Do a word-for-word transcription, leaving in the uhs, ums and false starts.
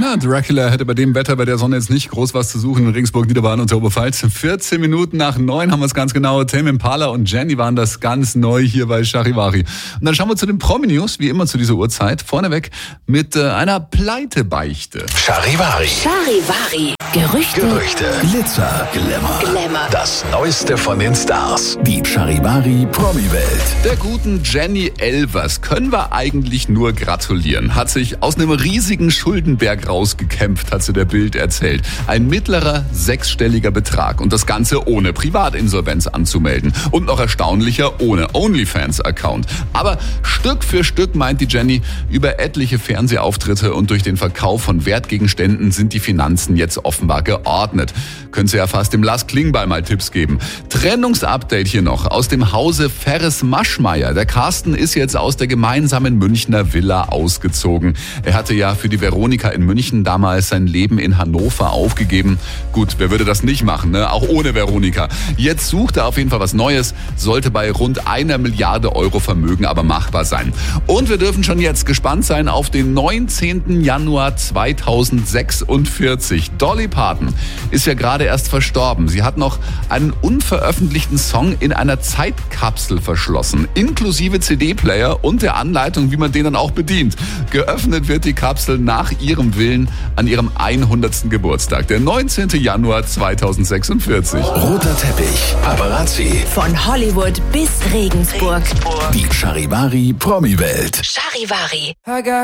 Ja, Dracula hätte bei dem Wetter, bei der Sonne jetzt nicht groß was zu suchen in Regensburg, Niederbayern und Oberpfalz. vierzehn Minuten nach neun haben wir es ganz genau. Tame Impala und Jenny waren das ganz neu hier bei Charivari. Und dann schauen wir zu den Promi-News, wie immer zu dieser Uhrzeit. Vorneweg mit äh, einer Pleitebeichte. Charivari. Charivari. Gerüchte. Gerüchte. Glitzer, Glamour. Glamour. Das Neueste von den Stars. Die Charivari Promi-Welt. Der guten Jenny Elvers können wir eigentlich nur gratulieren. Hat sich aus einem riesigen Schuldenberg rausgekämpft, hat sie der Bild erzählt. Ein mittlerer sechsstelliger Betrag und das Ganze ohne Privatinsolvenz anzumelden. Und noch erstaunlicher, ohne OnlyFans-Account. Aber Stück für Stück, meint die Jenny, über etliche Fernsehauftritte und durch den Verkauf von Wertgegenständen sind die Finanzen jetzt offenbar geordnet. Können Sie ja fast dem Lars Klingbeil mal Tipps geben. Trennungsupdate hier noch aus dem Hause Ferres-Maschmeyer. Der Carsten ist jetzt aus der gemeinsamen Münchner Villa ausgezogen. Er hatte ja für die Veronika in München damals sein Leben in Hannover aufgegeben. Gut, wer würde das nicht machen, ne? Auch ohne Veronika. Jetzt sucht er auf jeden Fall was Neues, sollte bei rund einer Milliarde Euro Vermögen aber machbar sein. Und wir dürfen schon jetzt gespannt sein auf den neunzehnten Januar zweitausendsechsundvierzig. Dolly Parton ist ja gerade erst verstorben. Sie hat noch einen unveröffentlichten Song in einer Zeitkapsel verschlossen, inklusive C D-Player und der Anleitung, wie man den dann auch bedient. Geöffnet wird die Kapsel nach ihrem Willen an ihrem hundertsten Geburtstag, der neunzehnten Januar zweitausendsechsundvierzig. Roter Teppich, Paparazzi. Von Hollywood bis Regensburg. Die Charivari Promi-Welt. Charivari.